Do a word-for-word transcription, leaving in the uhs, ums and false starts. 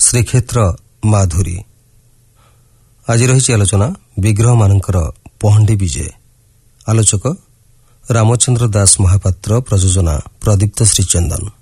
ଶ୍ରୀକ୍ଷେତ୍ର ମାଧୁରୀ। ଆଜି ରହିଛି ଆଲୋଚନା ବିଗ୍ରହମାନଙ୍କର ପହଣ୍ଡି ବିଜେ। ଆଲୋଚକ ରାମଚନ୍ଦ୍ର ଦାସ ମହାପାତ୍ର, ପ୍ରଯୋଜନା ପ୍ରଦୀପ୍ତ ଶ୍ରୀଚନ୍ଦନ।